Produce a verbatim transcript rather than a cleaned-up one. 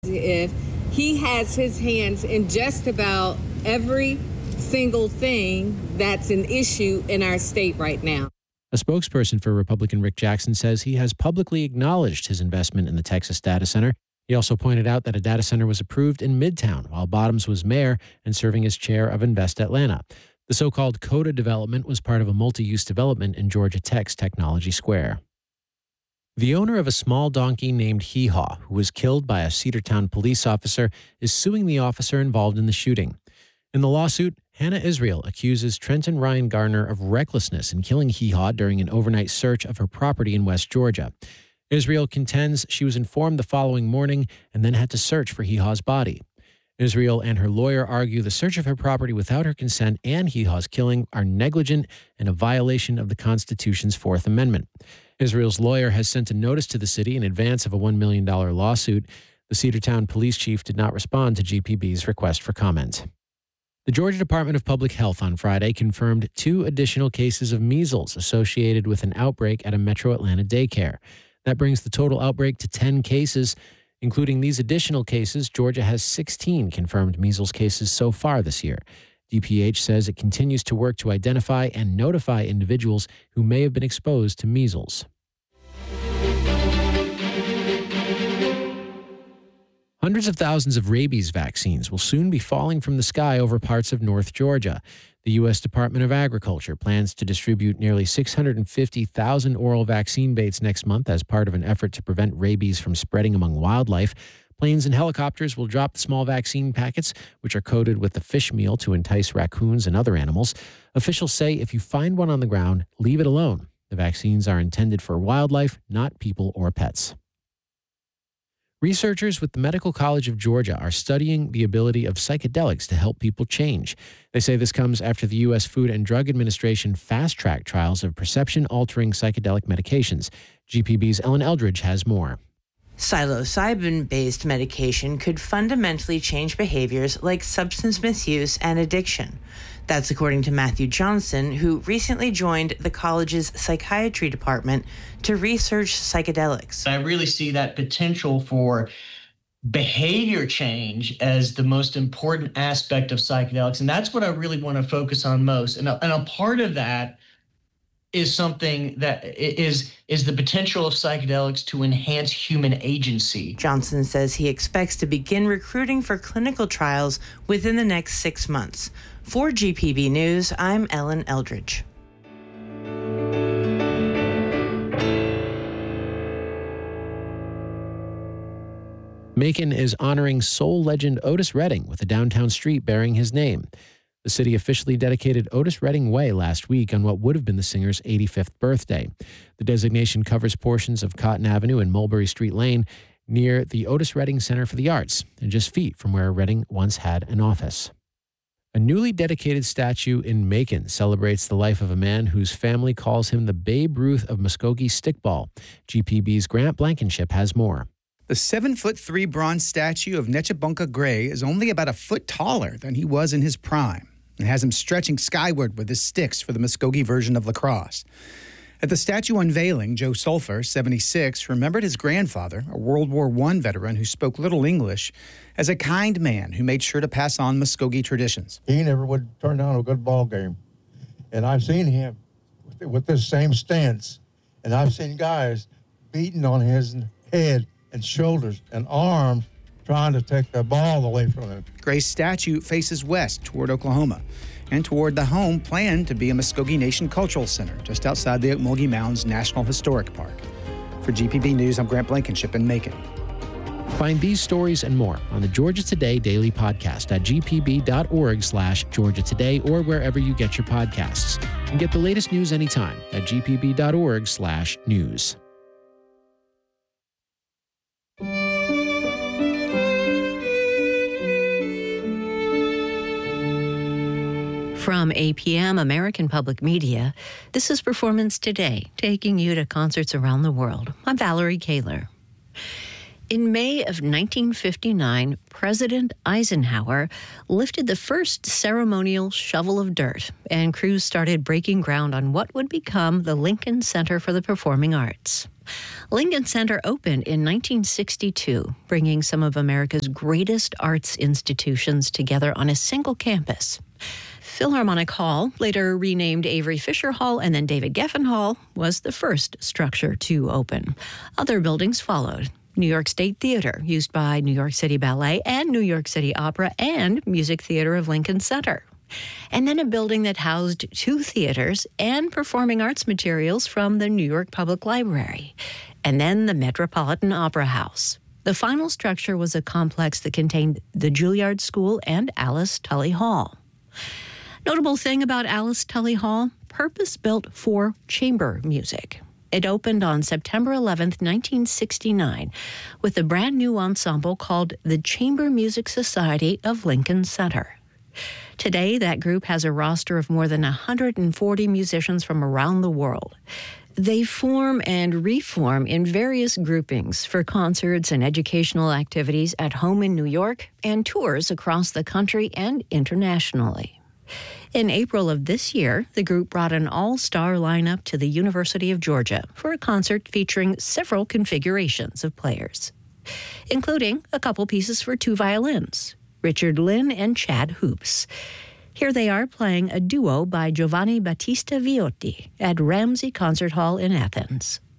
If he has his hands in just about every single thing that's an issue in our state right now. A spokesperson for Republican Rick Jackson says he has publicly acknowledged his investment in the Texas data center. He also pointed out that a data center was approved in Midtown while Bottoms was mayor and serving as chair of Invest Atlanta. The so-called CODA development was part of a multi-use development in Georgia Tech's Technology Square. The owner of a small donkey named Hee Haw, who was killed by a Cedartown police officer, is suing the officer involved in the shooting. In the lawsuit, Hannah Israel accuses Trenton Ryan Garner of recklessness in killing Hee Haw during an overnight search of her property in West Georgia. Israel contends she was informed the following morning and then had to search for Hee Haw's body. Israel and her lawyer argue the search of her property without her consent and Hee Haw's killing are negligent and a violation of the Constitution's Fourth Amendment. Israel's lawyer has sent a notice to the city in advance of a one million dollars lawsuit. The Cedartown police chief did not respond to G P B's request for comment. The Georgia Department of Public Health on Friday confirmed two additional cases of measles associated with an outbreak at a Metro Atlanta daycare. That brings the total outbreak to ten cases. Including these additional cases, Georgia has sixteen confirmed measles cases so far this year. D P H says it continues to work to identify and notify individuals who may have been exposed to measles. Hundreds of thousands of rabies vaccines will soon be falling from the sky over parts of North Georgia. The U S Department of Agriculture plans to distribute nearly six hundred fifty thousand oral vaccine baits next month as part of an effort to prevent rabies from spreading among wildlife. Planes and helicopters will drop the small vaccine packets, which are coated with the fish meal to entice raccoons and other animals. Officials say if you find one on the ground, leave it alone. The vaccines are intended for wildlife, not people or pets. Researchers with the Medical College of Georgia are studying the ability of psychedelics to help people change. They say this comes after the U S Food and Drug Administration fast-tracked trials of perception-altering psychedelic medications. G P B's Ellen Eldridge has more. Psilocybin-based medication could fundamentally change behaviors like substance misuse and addiction. That's according to Matthew Johnson, who recently joined the college's psychiatry department to research psychedelics. I really see that potential for behavior change as the most important aspect of psychedelics, and that's what I really want to focus on most. And a, and a part of that is something that is is the potential of psychedelics to enhance human agency. Johnson says he expects to begin recruiting for clinical trials within the next six months. For G P B News, I'm Ellen Eldridge. Macon is honoring soul legend Otis Redding with a downtown street bearing his name. The city officially dedicated Otis Redding Way last week on what would have been the singer's eighty-fifth birthday. The designation covers portions of Cotton Avenue and Mulberry Street Lane near the Otis Redding Center for the Arts, and just feet from where Redding once had an office. A newly dedicated statue in Macon celebrates the life of a man whose family calls him the Babe Ruth of Muskogee stickball. G P B's Grant Blankenship has more. The seven-foot-three bronze statue of Nechabunka Gray is only about a foot taller than he was in his prime and has him stretching skyward with his sticks for the Muskogee version of lacrosse. At the statue unveiling, Joe Sulphur, seventy-six, remembered his grandfather, a World War One veteran who spoke little English, as a kind man who made sure to pass on Muskogee traditions. He never would turn down a good ball game. And I've seen him with, with this same stance, and I've seen guys beating on his head and shoulders and arms trying to take the ball away from him. Gray's statue faces west toward Oklahoma and toward the home planned to be a Muskogee Nation Cultural Center just outside the Okmulgee Mounds National Historic Park. For G P B News, I'm Grant Blankenship in Macon. Find these stories and more on the Georgia Today Daily Podcast at gpb.org slash Georgia Today or wherever you get your podcasts. And get the latest news anytime at gpb.org slash news. From A P M, American Public Media, this is Performance Today, taking you to concerts around the world. I'm Valerie Kaler. In May of nineteen fifty-nine, President Eisenhower lifted the first ceremonial shovel of dirt, and crews started breaking ground on what would become the Lincoln Center for the Performing Arts. Lincoln Center opened in nineteen sixty-two, bringing some of America's greatest arts institutions together on a single campus. Philharmonic Hall, later renamed Avery Fisher Hall and then David Geffen Hall, was the first structure to open. Other buildings followed. New York State Theater, used by New York City Ballet and New York City Opera and Music Theater of Lincoln Center. And then a building that housed two theaters and performing arts materials from the New York Public Library. And then the Metropolitan Opera House. The final structure was a complex that contained the Juilliard School and Alice Tully Hall. Notable thing about Alice Tully Hall, purpose-built for chamber music. It opened on September eleventh, nineteen sixty-nine, with a brand new ensemble called the Chamber Music Society of Lincoln Center. Today, that group has a roster of more than one hundred forty musicians from around the world. They form and reform in various groupings for concerts and educational activities at home in New York and tours across the country and internationally. In April of this year, the group brought an all-star lineup to the University of Georgia for a concert featuring several configurations of players, including a couple pieces for two violins, Richard Lynn and Chad Hoops. Here they are playing a duo by Giovanni Battista Viotti at Ramsey Concert Hall in Athens.